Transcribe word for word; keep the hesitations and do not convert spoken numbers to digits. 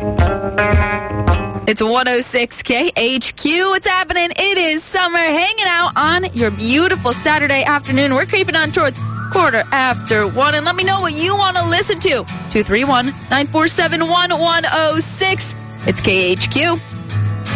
It's one oh six K H Q. What's happening? It is Summer hanging out on your beautiful Saturday afternoon. We're creeping on towards quarter after one. And let me know what you want to listen to. two three one, nine four seven, one one oh six. It's K H Q.